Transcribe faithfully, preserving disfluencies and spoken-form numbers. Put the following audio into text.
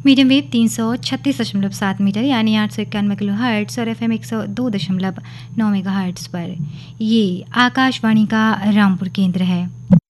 Medium wave तीन सौ छत्तीस दशमलव सात मीटर यानी आठ सौ इक्यानवे किलो हर्ट्स और एफ एम एक सौ दो दशमलव नौ मेगा हर्ट्स पर। ये आकाशवाणी का रामपुर केंद्र है।